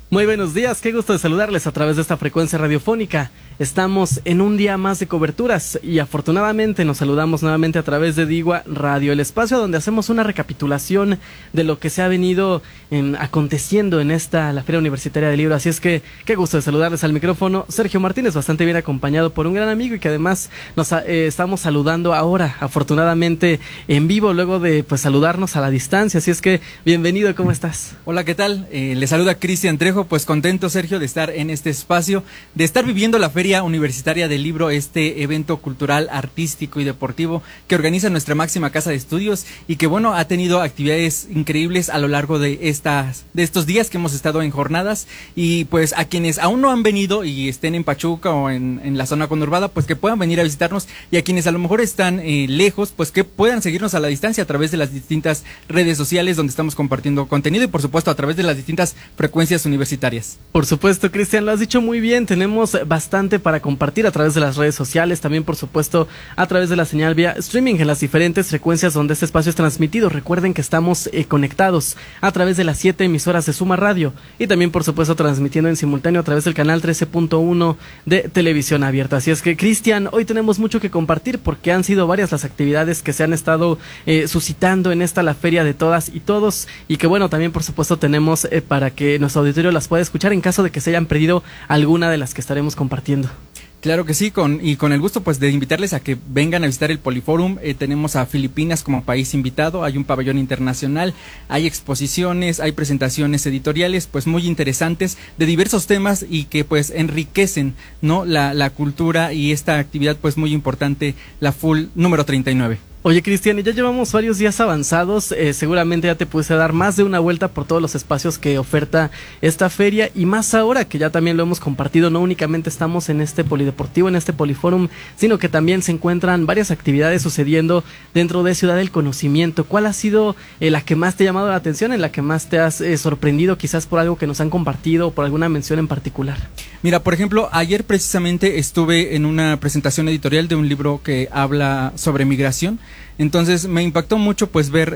Muy buenos días, qué gusto de saludarles a través de esta frecuencia radiofónica. Estamos en un día más de coberturas y afortunadamente nos saludamos nuevamente a través de Digua Radio, el espacio donde hacemos una recapitulación de lo que se ha venido aconteciendo en la Feria Universitaria del Libro. Así es que qué gusto de saludarles al micrófono. Sergio Martínez, bastante bien acompañado por un gran amigo y que además nos estamos saludando ahora, afortunadamente en vivo, luego de saludarnos a la distancia. Así es que bienvenido, ¿cómo estás? Hola, ¿qué tal? Le saluda Cristian Trejo. Pues contento, Sergio, de estar en este espacio, de estar viviendo la Feria Universitaria del Libro, este evento cultural, artístico y deportivo que organiza nuestra máxima casa de estudios y que, bueno, ha tenido actividades increíbles a lo largo de estos días que hemos estado en jornadas. Y pues a quienes aún no han venido y estén en Pachuca o en la zona conurbada, pues que puedan venir a visitarnos, y a quienes a lo mejor están lejos, pues que puedan seguirnos a la distancia a través de las distintas redes sociales donde estamos compartiendo contenido y por supuesto a través de las distintas frecuencias universitarias. Por supuesto, Cristian, lo has dicho muy bien, tenemos bastante para compartir a través de las redes sociales, también por supuesto a través de la señal vía streaming en las diferentes frecuencias donde este espacio es transmitido. Recuerden que estamos conectados a través de las 7 emisoras de Suma Radio y también por supuesto transmitiendo en simultáneo a través del canal 13.1 de Televisión Abierta. Así es que, Cristian, hoy tenemos mucho que compartir porque han sido varias las actividades que se han estado suscitando en la Feria de Todas y Todos, y que bueno, también por supuesto tenemos para que nuestro auditorio las pueda escuchar en caso de que se hayan perdido alguna de las que estaremos compartiendo. Claro que sí, con el gusto pues de invitarles a que vengan a visitar el Poliforum. Tenemos a Filipinas como país invitado, hay un pabellón internacional, hay exposiciones, hay presentaciones editoriales pues muy interesantes de diversos temas y que pues enriquecen, ¿no?, la cultura y esta actividad pues muy importante, la FUL número 39. Oye, Cristian, ya llevamos varios días avanzados, seguramente ya te puse a dar más de una vuelta por todos los espacios que oferta esta feria, y más ahora que ya también lo hemos compartido, no únicamente estamos en este polideportivo, en este Poliforum, sino que también se encuentran varias actividades sucediendo dentro de Ciudad del Conocimiento. ¿Cuál ha sido la que más te ha llamado la atención, en la que más te has sorprendido, quizás por algo que nos han compartido o por alguna mención en particular? Mira, por ejemplo, ayer precisamente estuve en una presentación editorial de un libro que habla sobre migración. Entonces me impactó mucho pues ver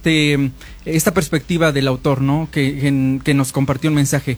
esta perspectiva del autor, ¿no?, que nos compartió un mensaje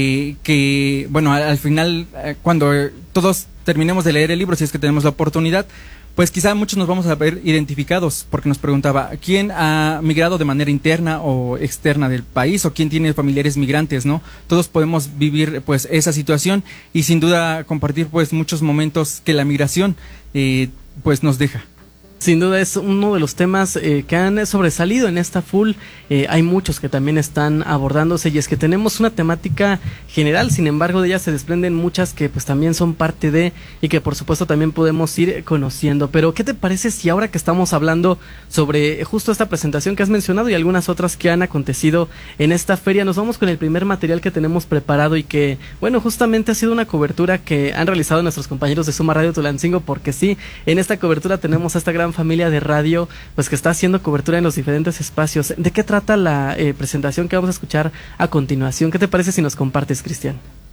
que, bueno, al final, cuando todos terminemos de leer el libro, si es que tenemos la oportunidad, pues quizá muchos nos vamos a ver identificados, porque nos preguntaba quién ha migrado de manera interna o externa del país, o quién tiene familiares migrantes, ¿no? Todos podemos vivir pues esa situación y sin duda compartir pues muchos momentos que la migración pues nos deja. Sin duda es uno de los temas que han sobresalido en esta FUL. Hay muchos que también están abordándose, y es que tenemos una temática general, sin embargo de ella se desprenden muchas que pues también son parte de, y que por supuesto también podemos ir conociendo. Pero ¿qué te parece si ahora que estamos hablando sobre justo esta presentación que has mencionado y algunas otras que han acontecido en esta feria, nos vamos con el primer material que tenemos preparado y que, bueno, justamente ha sido una cobertura que han realizado nuestros compañeros de Suma Radio Tulancingo? Porque sí, en esta cobertura tenemos a esta gran familia de radio pues que está haciendo cobertura en los diferentes espacios. ¿De qué trata la presentación que vamos a escuchar a continuación? ¿Qué te parece si nos compartes, Cristian?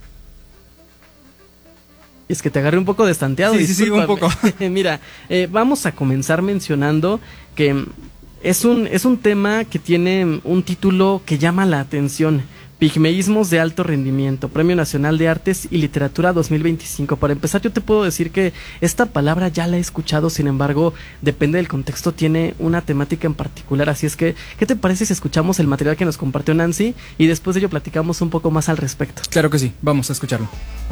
Es que te agarré un poco destanteado. Sí, un poco. Mira, vamos a comenzar mencionando que es un tema que tiene un título que llama la atención: Pigmeísmos de alto rendimiento, Premio Nacional de Artes y Literatura 2025. Para empezar, yo te puedo decir que esta palabra ya la he escuchado, sin embargo, depende del contexto, tiene una temática en particular. Así es que, ¿qué te parece si escuchamos el material que nos compartió Nancy y después de ello platicamos un poco más al respecto? Claro que sí, vamos a escucharlo.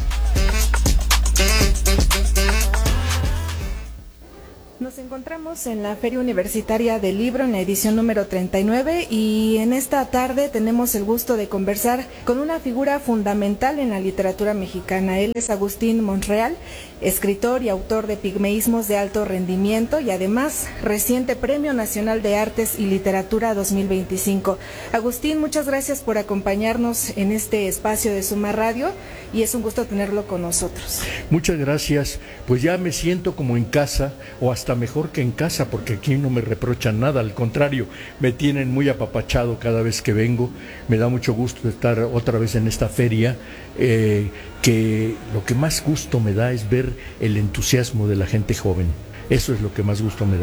Nos encontramos en la Feria Universitaria del Libro en la edición número 39, y en esta tarde tenemos el gusto de conversar con una figura fundamental en la literatura mexicana. Él es Agustín Monreal, escritor y autor de Pigmeísmos de alto rendimiento y además reciente Premio Nacional de Artes y Literatura 2025. Agustín, muchas gracias por acompañarnos en este espacio de Suma Radio y es un gusto tenerlo con nosotros. Muchas gracias, pues ya me siento como en casa, o hasta mejor que en casa, porque aquí no me reprochan nada, al contrario, me tienen muy apapachado cada vez que vengo. Me da mucho gusto estar otra vez en esta feria, que lo que más gusto me da es ver el entusiasmo de la gente joven. Eso es lo que más gusto me da.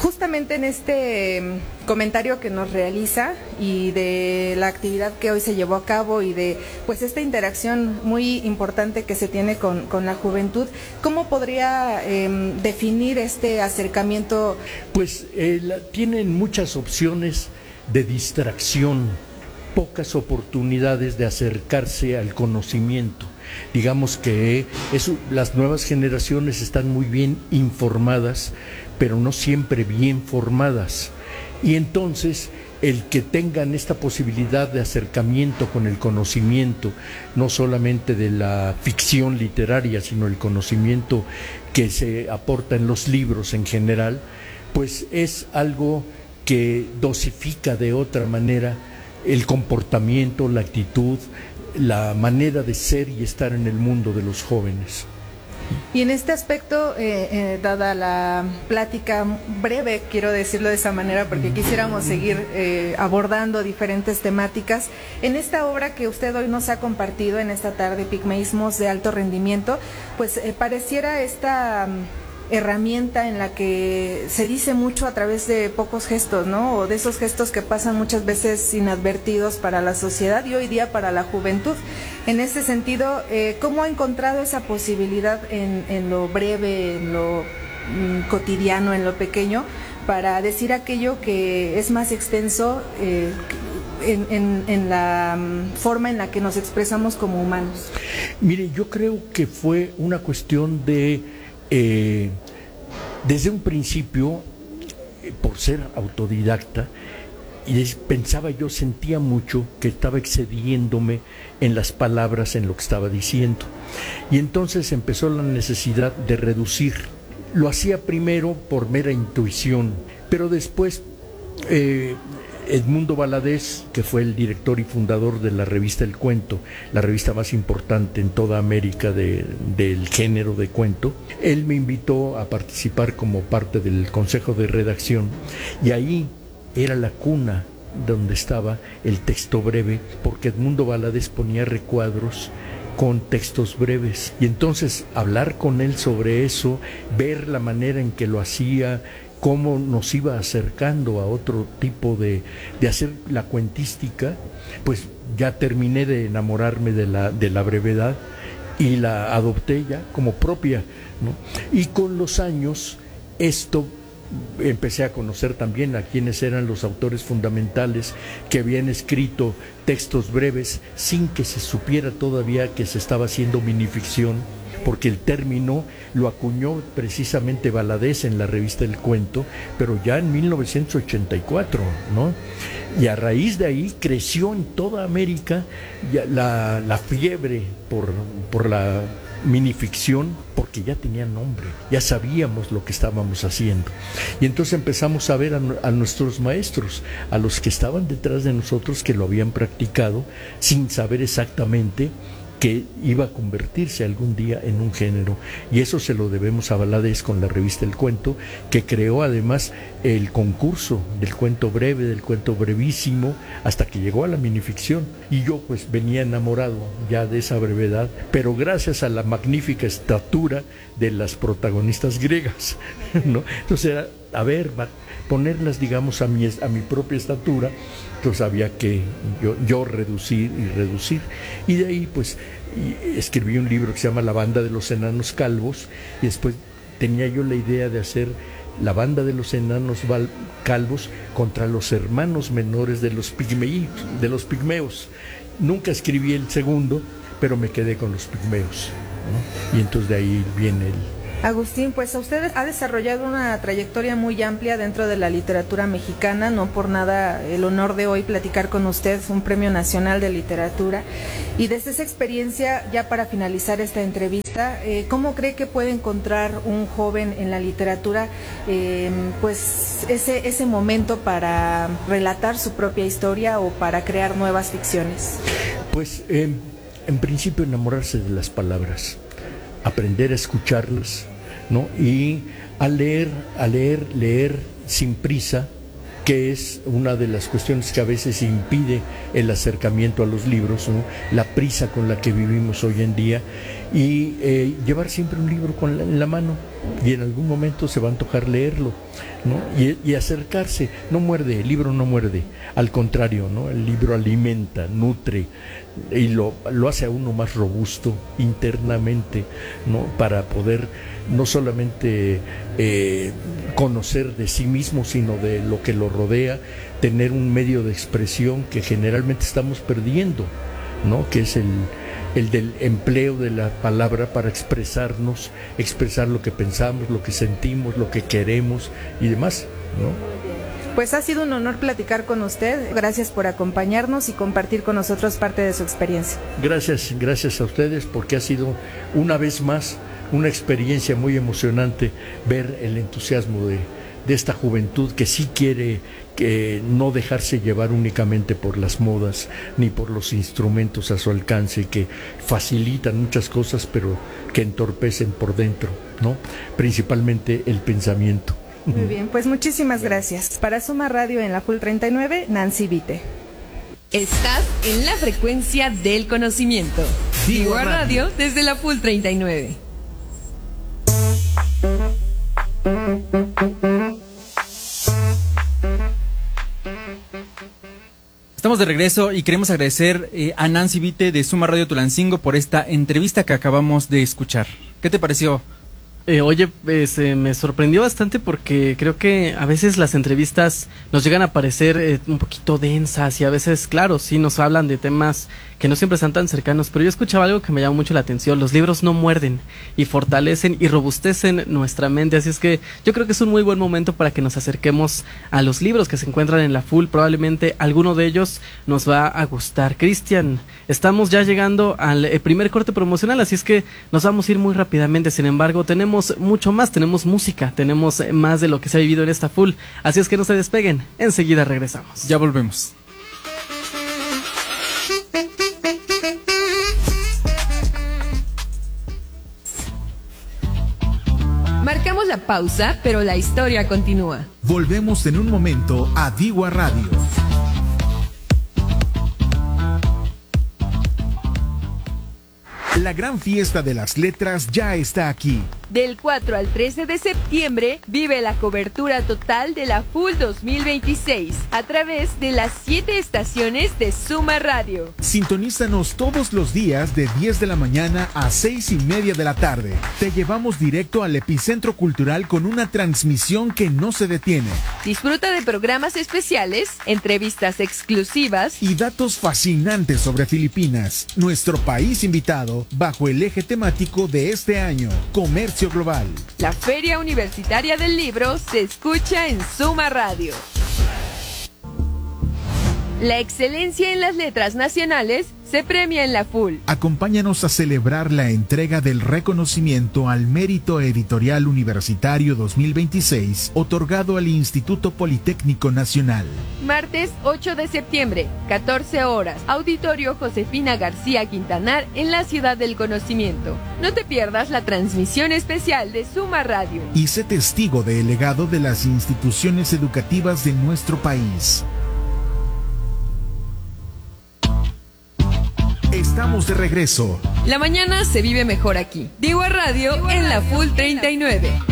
Justamente en este comentario que nos realiza y de la actividad que hoy se llevó a cabo y de pues esta interacción muy importante que se tiene con la juventud, ¿cómo podría definir este acercamiento? Pues tienen muchas opciones de distracción, pocas oportunidades de acercarse al conocimiento. Digamos que las nuevas generaciones están muy bien informadas, pero no siempre bien formadas. Y entonces el que tengan esta posibilidad de acercamiento con el conocimiento, no solamente de la ficción literaria, sino el conocimiento que se aporta en los libros en general, pues es algo que dosifica de otra manera el comportamiento, la actitud, la manera de ser y estar en el mundo de los jóvenes. Y en este aspecto, dada la plática breve, quiero decirlo de esa manera porque quisiéramos seguir abordando diferentes temáticas, en esta obra que usted hoy nos ha compartido en esta tarde, Pigmeísmos de alto rendimiento, pues pareciera esta herramienta en la que se dice mucho a través de pocos gestos, ¿no? O de esos gestos que pasan muchas veces inadvertidos para la sociedad y hoy día para la juventud. En ese sentido, ¿cómo ha encontrado esa posibilidad en lo breve, en lo cotidiano, en lo pequeño, para decir aquello que es más extenso en la forma en la que nos expresamos como humanos? Mire, yo creo que fue una cuestión de desde un principio, por ser autodidacta, y pensaba yo, sentía mucho que estaba excediéndome en las palabras, en lo que estaba diciendo. Y entonces empezó la necesidad de reducir. Lo hacía primero por mera intuición, pero después Edmundo Valadez, que fue el director y fundador de la revista El Cuento, la revista más importante en toda América del género de cuento, él me invitó a participar como parte del consejo de redacción, y ahí era la cuna donde estaba el texto breve, porque Edmundo Valadez ponía recuadros con textos breves, y entonces hablar con él sobre eso, ver la manera en que lo hacía, cómo nos iba acercando a otro tipo de hacer la cuentística, pues ya terminé de enamorarme de la brevedad y la adopté ya como propia, ¿no? Y con los años esto empecé a conocer también a quienes eran los autores fundamentales que habían escrito textos breves sin que se supiera todavía que se estaba haciendo minificción, porque el término lo acuñó precisamente Valadez en la revista El Cuento, pero ya en 1984, ¿no? Y a raíz de ahí creció en toda América la fiebre por la minificción, porque ya tenía nombre, ya sabíamos lo que estábamos haciendo. Y entonces empezamos a ver a nuestros maestros, a los que estaban detrás de nosotros, que lo habían practicado sin saber exactamente que iba a convertirse algún día en un género, y eso se lo debemos a Valadez con la revista El Cuento, que creó además el concurso del cuento breve, del cuento brevísimo, hasta que llegó a la minificción, y yo pues venía enamorado ya de esa brevedad, pero gracias a la magnífica estatura de las protagonistas griegas, ¿no? Entonces era, a ver, ponerlas, digamos, a mi propia estatura. Entonces había que yo reducir, y de ahí pues escribí un libro que se llama La Banda de los Enanos Calvos, y después tenía yo la idea de hacer La Banda de los Enanos Calvos contra los hermanos menores de los pigmeos. Nunca escribí el segundo, pero me quedé con los pigmeos, ¿no? Y entonces de ahí viene el... Agustín, pues a usted ha desarrollado una trayectoria muy amplia dentro de la literatura mexicana, no por nada el honor de hoy platicar con usted, un Premio Nacional de Literatura, y desde esa experiencia, ya para finalizar esta entrevista, ¿cómo cree que puede encontrar un joven en la literatura pues ese momento para relatar su propia historia o para crear nuevas ficciones? Pues en principio enamorarse de las palabras, aprender a escucharlas, ¿no? Y a leer sin prisa, que es una de las cuestiones que a veces impide el acercamiento a los libros, ¿no? La prisa con la que vivimos hoy en día, y llevar siempre un libro en la mano, y en algún momento se va a antojar leerlo, ¿no? Y acercarse. No muerde, el libro no muerde, al contrario, ¿no? El libro alimenta, nutre, y lo hace a uno más robusto internamente, ¿no? Para poder no solamente conocer de sí mismo, sino de lo que lo rodea, tener un medio de expresión que generalmente estamos perdiendo, ¿no? Que es el del empleo de la palabra para expresarnos, expresar lo que pensamos, lo que sentimos, lo que queremos y demás, ¿no? Pues ha sido un honor platicar con usted. Gracias por acompañarnos y compartir con nosotros parte de su experiencia. Gracias a ustedes, porque ha sido una vez más una experiencia muy emocionante ver el entusiasmo de esta juventud que sí quiere no dejarse llevar únicamente por las modas ni por los instrumentos a su alcance, que facilitan muchas cosas pero que entorpecen por dentro, ¿no? Principalmente el pensamiento. Muy bien, pues muchísimas gracias. Para Suma Radio en la Full 39, Nancy Vite. Estás en la frecuencia del conocimiento. Digua Radio desde la Full 39. Estamos de regreso y queremos agradecer a Nancy Vite de Suma Radio Tulancingo por esta entrevista que acabamos de escuchar. ¿Qué te pareció? Oye, me sorprendió bastante porque creo que a veces las entrevistas nos llegan a parecer un poquito densas y a veces, claro, sí nos hablan de temas que no siempre están tan cercanos, pero yo escuchaba algo que me llamó mucho la atención. Los libros no muerden y fortalecen y robustecen nuestra mente, así es que yo creo que es un muy buen momento para que nos acerquemos a los libros que se encuentran en la Full. Probablemente alguno de ellos nos va a gustar. Cristian, estamos ya llegando al primer corte promocional, así es que nos vamos a ir muy rápidamente. Sin embargo, tenemos mucho más, tenemos música, tenemos más de lo que se ha vivido en esta Full, así es que no se despeguen, enseguida regresamos. Ya volvemos. Marcamos la pausa, pero la historia continúa. Volvemos en un momento a Digua Radio. La gran fiesta de las letras ya está aquí. Del 4 al 13 de septiembre, vive la cobertura total de la Full 2026 a través de las 7 estaciones de Suma Radio. Sintonízanos todos los días de 10 de la mañana a 6:30 de la tarde. Te llevamos directo al epicentro cultural con una transmisión que no se detiene. Disfruta de programas especiales, entrevistas exclusivas y datos fascinantes sobre Filipinas, nuestro país invitado, bajo el eje temático de este año, comercio global. La Feria Universitaria del Libro se escucha en Suma Radio. La excelencia en las letras nacionales se premia en la Full. Acompáñanos a celebrar la entrega del reconocimiento al Mérito Editorial Universitario 2026, otorgado al Instituto Politécnico Nacional. Martes 8 de septiembre, 14 horas, Auditorio Josefina García Quintanar en la Ciudad del Conocimiento. No te pierdas la transmisión especial de Suma Radio. Y sé testigo del legado de las instituciones educativas de nuestro país. Estamos de regreso. La mañana se vive mejor aquí. Digua Radio en la Full 39.